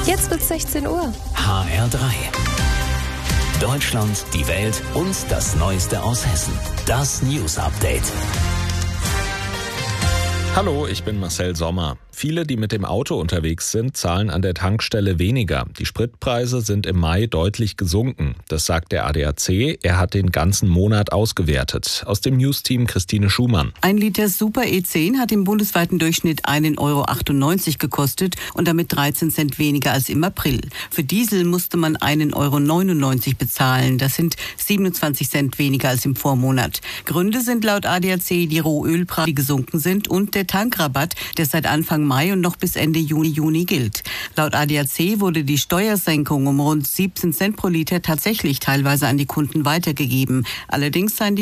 Jetzt wird 16 Uhr. HR3. Deutschland, die Welt und das Neueste aus Hessen. Das News Update. Hallo, ich bin Marcel Sommer. Viele, die mit dem Auto unterwegs sind, zahlen an der Tankstelle weniger. Die Spritpreise sind im Mai deutlich gesunken. Das sagt der ADAC. Er hat den ganzen Monat ausgewertet. Aus dem News-Team Christine Schumann. Ein Liter Super E10 hat im bundesweiten Durchschnitt 1,98 € gekostet und damit 13 Cent weniger als im April. Für Diesel musste man 1,99 € bezahlen. Das sind 27 Cent weniger als im Vormonat. Gründe sind laut ADAC die Rohölpreise, die gesunken sind, und der Tankrabatt, der seit Anfang Mai und noch bis Ende Juni gilt. Laut ADAC wurde die Steuersenkung um rund 17 Cent pro Liter tatsächlich teilweise an die Kunden weitergegeben. Allerdings seien die